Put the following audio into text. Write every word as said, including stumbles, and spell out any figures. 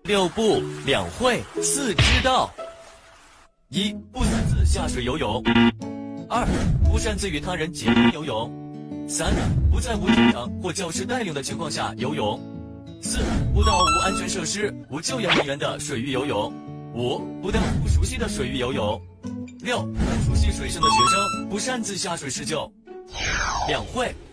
六不两会四知道：一、不擅自下水游泳；二、不擅自与他人结伴游泳；三、不在无教长或教师带领的情况下游泳；四、不到无安全设施、无救援人员的水域游泳；五、不到不熟悉的水域游泳；六、不熟悉水性的学生不擅自下水施救。两会